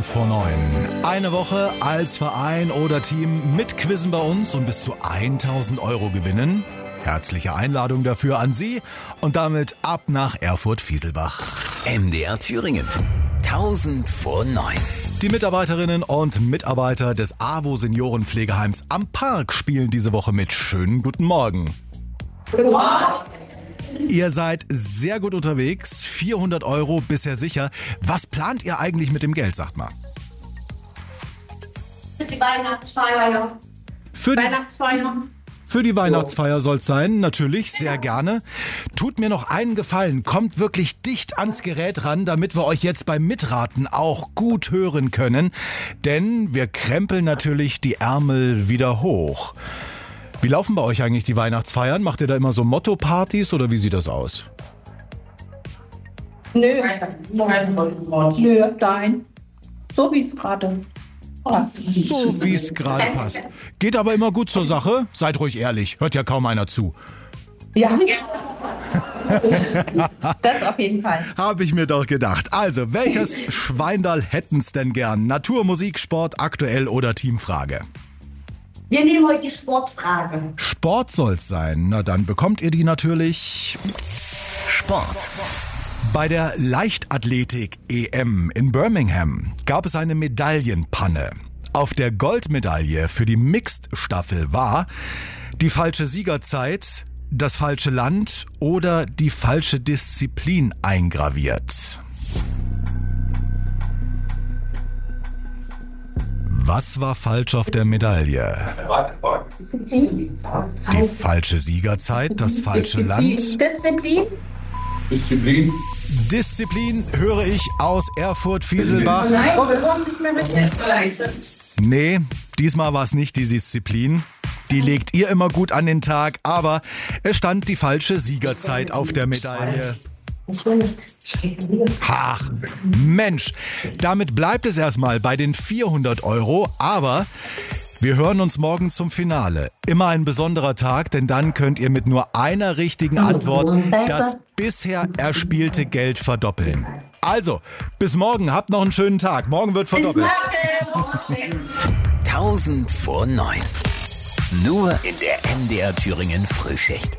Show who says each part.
Speaker 1: vor 9. Eine Woche als Verein oder Team mit Quizzen bei uns und bis zu 1.000 € gewinnen. Herzliche Einladung dafür an Sie und damit ab nach Erfurt-Fieselbach.
Speaker 2: MDR Thüringen. 1000 vor 9.
Speaker 1: Die Mitarbeiterinnen und Mitarbeiter des AWO Seniorenpflegeheims am Park spielen diese Woche mit. Schönen guten Morgen.
Speaker 3: Guten Morgen.
Speaker 1: Ihr seid sehr gut unterwegs, 400 € bisher sicher. Was plant ihr eigentlich mit dem Geld, sagt mal?
Speaker 3: Für die Weihnachtsfeier.
Speaker 1: Für die Weihnachtsfeier soll es sein, natürlich, sehr gerne. Tut mir noch einen Gefallen, kommt wirklich dicht ans Gerät ran, damit wir euch jetzt beim Mitraten auch gut hören können. Denn wir krempeln natürlich die Ärmel wieder hoch. Wie laufen bei euch eigentlich die Weihnachtsfeiern? Macht ihr da immer so Motto-Partys oder wie sieht das aus?
Speaker 4: Nö, nein. So wie es gerade passt.
Speaker 1: So wie es gerade passt. Geht aber immer gut zur Sache? Seid ruhig ehrlich, hört ja kaum einer zu.
Speaker 4: Ja. Das auf jeden Fall.
Speaker 1: Habe ich mir doch gedacht. Also, welches Schweindal hätten's denn gern? Natur, Musik, Sport, aktuell oder Teamfrage?
Speaker 3: Wir nehmen heute die Sportfrage.
Speaker 1: Sport soll's sein. Na, dann bekommt ihr die natürlich.
Speaker 2: Sport.
Speaker 1: Bei der Leichtathletik-EM in Birmingham gab es eine Medaillenpanne. Auf der Goldmedaille für die Mixed-Staffel war die falsche Siegerzeit, das falsche Land oder die falsche Disziplin eingraviert. Was war falsch auf der Medaille? Die falsche Siegerzeit, das falsche Land. Disziplin höre ich aus Erfurt-Fieselbach. Nee, diesmal war es nicht die Disziplin. Die legt ihr immer gut an den Tag, aber es stand die falsche Siegerzeit auf der Medaille. Ach, Mensch, damit bleibt es erstmal bei den 400 €, aber wir hören uns morgen zum Finale. Immer ein besonderer Tag, denn dann könnt ihr mit nur einer richtigen Antwort das bisher erspielte Geld verdoppeln. Also, bis morgen, habt noch einen schönen Tag. Morgen wird verdoppelt.
Speaker 2: 1000 vor 9. Nur in der MDR Thüringen Frühschicht.